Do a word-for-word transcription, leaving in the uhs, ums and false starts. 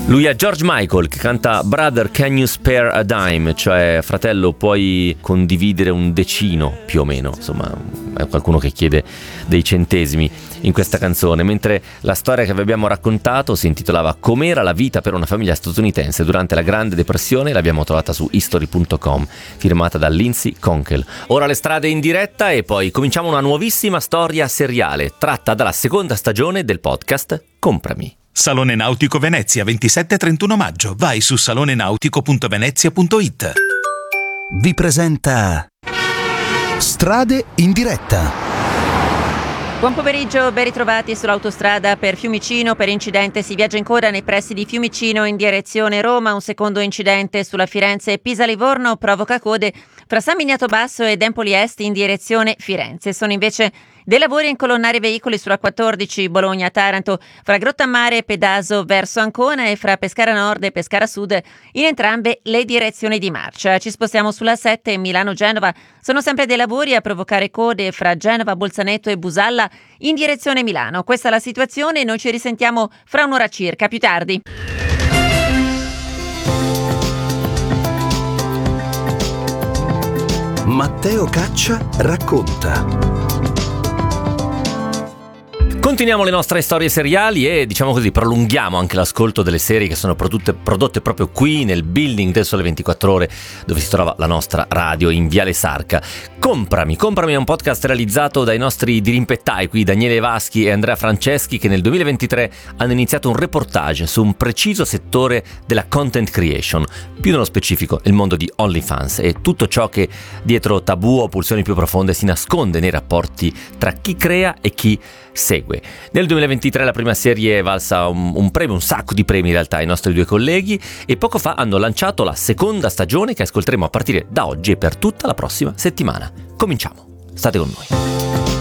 Lui è George Michael, che canta Brother Can You Spare a Dime, cioè fratello puoi condividere un decino più o meno, insomma è qualcuno che chiede dei centesimi in questa canzone, mentre la storia che vi abbiamo raccontato si intitolava Com'era la vita per una famiglia statunitense durante la Grande Depressione, l'abbiamo trovata su history punto com, firmata da Lindsay Konkel. Ora le strade in diretta e poi cominciamo una nuovissima storia seriale tratta dalla seconda stagione del podcast Comprami. Salone Nautico Venezia, ventisette e trentuno maggio. Vai su salone nautico punto venezia punto it. Vi presenta Strade in diretta. Buon pomeriggio, ben ritrovati sull'autostrada per Fiumicino. Per incidente si viaggia ancora nei pressi di Fiumicino in direzione Roma. Un secondo incidente sulla Firenze-Pisa-Livorno provoca code fra San Miniato Basso ed Empoli Est in direzione Firenze. Sono invece dei lavori a incolonnare veicoli sulla quattordici Bologna-Taranto, fra Grottammare e Pedaso verso Ancona e fra Pescara Nord e Pescara Sud in entrambe le direzioni di marcia. Ci spostiamo sulla sette Milano-Genova. Sono sempre dei lavori a provocare code fra Genova, Bolzaneto e Busalla in direzione Milano. Questa è la situazione e noi ci risentiamo fra un'ora circa, più tardi. Matteo Caccia racconta. Continuiamo le nostre storie seriali e, diciamo così, prolunghiamo anche l'ascolto delle serie che sono prodotte, prodotte proprio qui nel building del Sole ventiquattro Ore, dove si trova la nostra radio in Viale Sarca. Comprami, Comprami è un podcast realizzato dai nostri dirimpettai qui, Daniele Vaschi e Andrea Franceschi, che nel duemilaventitré hanno iniziato un reportage su un preciso settore della content creation, più nello specifico il mondo di OnlyFans e tutto ciò che dietro tabù o pulsioni più profonde si nasconde nei rapporti tra chi crea e chi segue. Nel duemilaventitré la prima serie è valsa un, un premio, un sacco di premi in realtà ai nostri due colleghi, e poco fa hanno lanciato la seconda stagione che ascolteremo a partire da oggi e per tutta la prossima settimana. Cominciamo, state con noi.